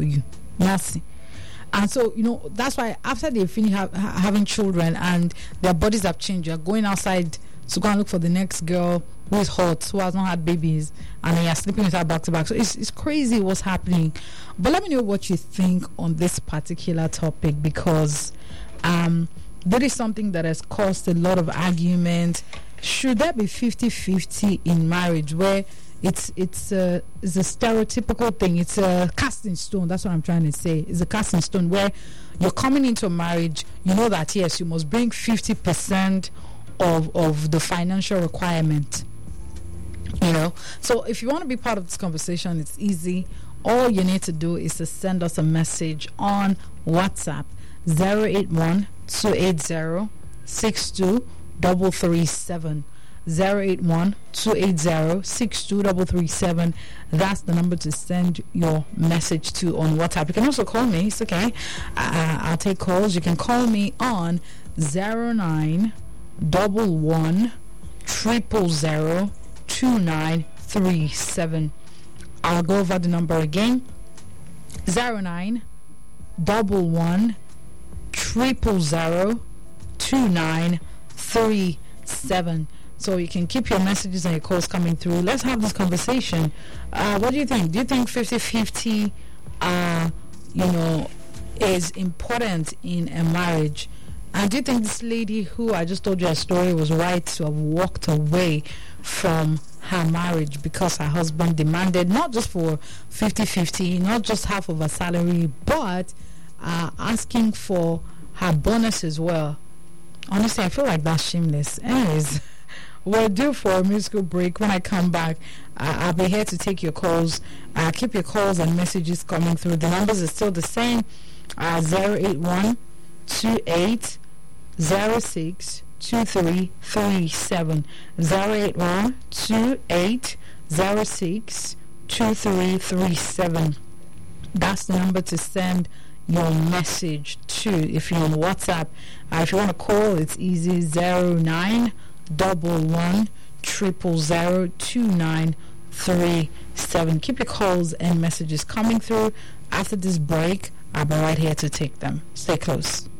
you. Nothing. And so, that's why after they finish having children and their bodies have changed, you're going outside to go and look for the next girl who is hot, who has not had babies, and then you're sleeping with her back to back. So it's crazy what's happening. But let me know what you think on this particular topic, because that is something that has caused a lot of argument. Should there be 50-50 in marriage, where it's a stereotypical thing? It's a cast in stone. That's what I'm trying to say. It's a cast in stone where you're coming into a marriage, you know that yes, you must bring 50% of the financial requirement. So if you want to be part of this conversation, it's easy. All you need to do is to send us a message on WhatsApp 081-280-62337. 081-280-62337. That's the number to send your message to on WhatsApp. You can also call me. It's okay. I'll take calls. You can call me on 0911-000-2937. I'll go over the number again. 0911-000-2937. So you can keep your messages and your calls coming through. Let's have this conversation. What do you think? Do you think 50-50 is important in a marriage? And do you think this lady who I just told you her story was right to have walked away from her marriage because her husband demanded not just for 50-50, not just half of her salary, but asking for her bonus as well? Honestly, I feel like that's shameless. Anyways, we're due for a musical break. When I come back, I'll be here to take your calls. Keep your calls and messages coming through. The numbers are still the same. 081-2806-2337. 081-2806-2337. That's the number to send your message to. If you're on WhatsApp, if you want to call, it's easy. 0911-000-2937. Keep your calls and messages coming through. After this break, I'll be right here to take them. Stay close.